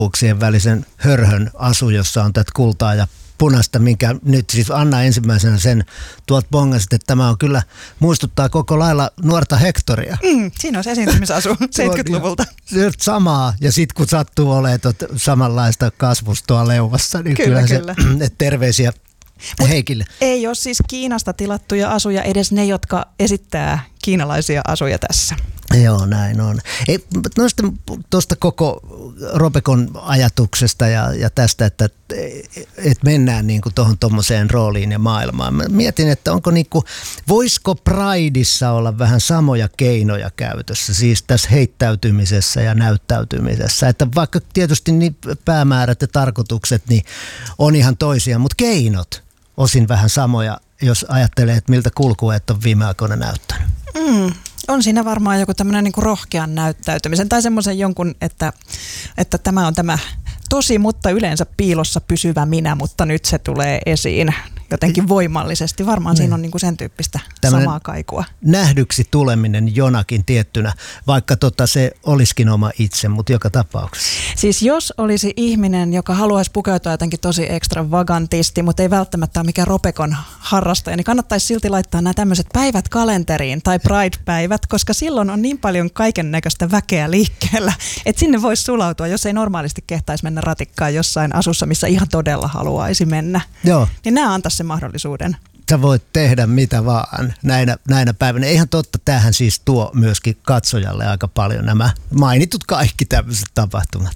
välisen hörhön asu, jossa on tätä kultaa ja punaista, minkä nyt siis Anna ensimmäisenä sen tuolta bongasit, että tämä on kyllä, muistuttaa koko lailla nuorta Hectoria. Siinä on se esiintymisasu 70-luvulta. Samaa, ja sitten kun sattuu olemaan samanlaista kasvustoa leuvassa, niin kyllä. Terveisiä Heikille. Ei ole siis Kiinasta tilattuja asuja, edes ne, jotka esittää kiinalaisia asuja tässä. Joo, näin on. Tuosta koko Robekon ajatuksesta ja tästä, että mennään niin kuin tuommoiseen rooliin ja maailmaan. Mä mietin, että voisiko Prideissa olla vähän samoja keinoja käytössä, siis tässä heittäytymisessä ja näyttäytymisessä. Että vaikka tietysti niin päämäärät ja tarkoitukset niin on ihan toisia, mutta keinot osin vähän samoja, jos ajattelee, että miltä kulkueet on viime aikoina näyttänyt. On siinä varmaan joku tämmöinen niin kuin rohkean näyttäytymisen tai semmoisen jonkun, että tämä on tämä tosi, mutta yleensä piilossa pysyvä minä, mutta nyt se tulee esiin jotenkin voimallisesti. Varmaan siinä on niin kuin sen tyyppistä tällainen samaa kaikua. Nähdyksi tuleminen jonakin tiettynä, vaikka se olisikin oma itse, mutta joka tapauksessa. Siis jos olisi ihminen, joka haluaisi pukeutua jotenkin tosi extravagantisti, mutta ei välttämättä ole mikään Robekon harrastaja, niin kannattaisi silti laittaa nämä tämmöiset päivät kalenteriin tai Pride-päivät, koska silloin on niin paljon kaiken näköistä väkeä liikkeellä, että sinne voisi sulautua, jos ei normaalisti kehtaisi mennä ratikkaan jossain asussa, missä ihan todella haluaisi mennä. Joo. Niin nämä antaisi sen mahdollisuuden. Sä voit tehdä mitä vaan näinä päivinä. Ihan totta, tämähän siis tuo myöskin katsojalle aika paljon nämä mainitut kaikki tämmöiset tapahtumat.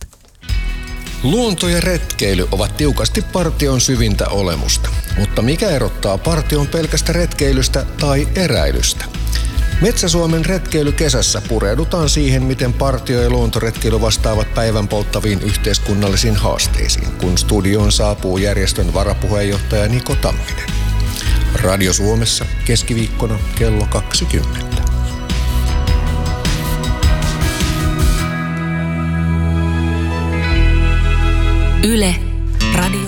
Luonto ja retkeily ovat tiukasti partion syvintä olemusta. Mutta mikä erottaa partion pelkästä retkeilystä tai eräilystä? Metsä-Suomen retkeilykesässä pureudutaan siihen, miten partio- ja luontoretkeily vastaavat päivän polttaviin yhteiskunnallisiin haasteisiin, kun studioon saapuu järjestön varapuheenjohtaja Niko Tamminen. Radio Suomessa keskiviikkona kello 20. Yle Radio.